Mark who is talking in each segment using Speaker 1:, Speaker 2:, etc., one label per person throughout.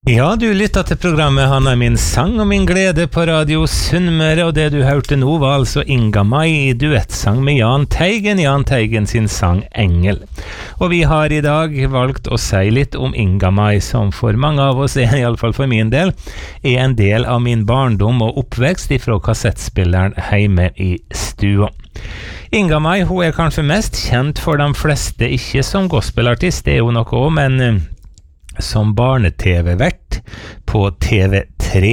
Speaker 1: Ja, du lyttet til programmet Han min sang og min glede på Radio Sunnmøre, og det du hørte nå var altså Inga Mai i duettsang med Jahn Teigen sin sang Engel. Og vi har i dag valgt å si litt om Inga Mai, som for mange av oss, i alle fall for min del, en del av min barndom og oppvekst ifra kassettspilleren hjemme i stua. Inga Mai, hun kanskje mest kjent for de fleste, ikke som gospelartist, det jo noe også, men som barne-TV-vert på TV3.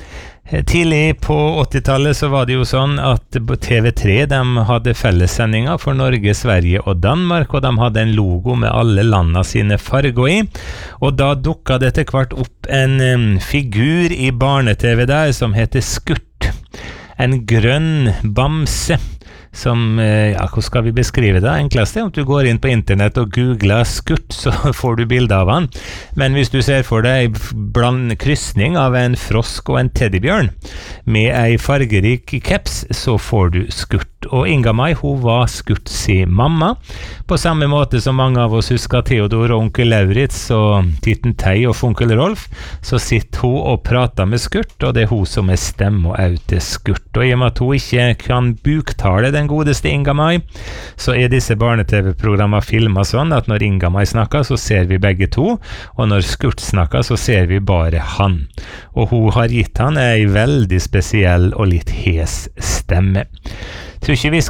Speaker 1: Tidlig på 80-tallet så var det jo sånn at TV3 de hadde fellessendinger for Norge, Sverige og Danmark, og de hadde en logo med alle landa sine farger i, og da dukket det etter hvert opp en figur i barne-TV der som heter Skurt. En grønn bamse som, hvordan skal vi beskrive det? Enklest om du går inn på internett og googler Skurt, så får du bilde av han. Men hvis du ser for deg bland kryssning av en frosk og en teddybjørn med ei fargerik caps, så får du Skurt. Og Inga Mai, hun var Skurt si mamma, på samme måte som mange av oss husker Theodor og onkel Lauritz og Titten Tei og onkel Rolf, så sitter hun og prater med Skurt, og det hun som stemme og til Skurt. Og i og med at hun ikke kan buktale den godeste Inga Mai, så disse barne-TV-programmer filmet sånn at når Inga Mai snakker, så ser vi begge to, og når Skurt snakker, så ser vi bare han. Og hun har gitt han en veldig spesiell og litt hes stemme. Jeg tror ikke vi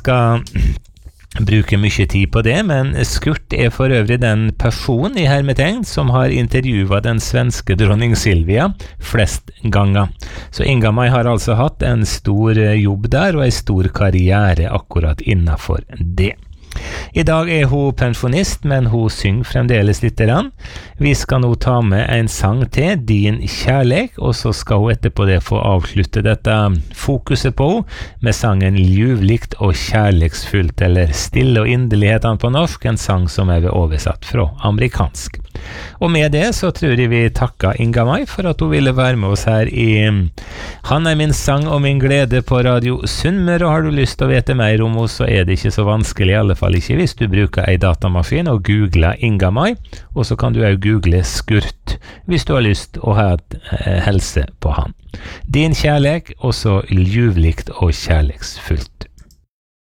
Speaker 1: skal bruke mye tid på det, men Skurt for øvrig den personen i hermetegn som har intervjuet den svenske dronning Silvia flest ganger. Så Inga Mai har altså hatt en stor jobb der og en stor karriere akkurat innenfor det. I dag hun pensjonist, men hun synger fremdeles litt grann. Vi skal nå ta med en sang til, Din kjærlek, og så skal hun etterpå det få avslutte dette fokuset på med sangen Ljuvlikt og kjærleksfullt, eller Stille og inderlighetene på norsk, en sang som oversatt fra amerikansk. Og med det så tror jeg vi takker Inga Mai for at hun ville være med oss her i Han min sang og min glede på Radio Sunnmøre, og har du lyst til å vite mer om henne, så det ikke så vanskelig, i alle fall ikke hvis du bruker en datamaskin og googler Inga Mai, og så kan du også google Skurt hvis du har lyst å ha et helse på han. Din kjærlek, og så ljuvlikt og kjærleksfullt.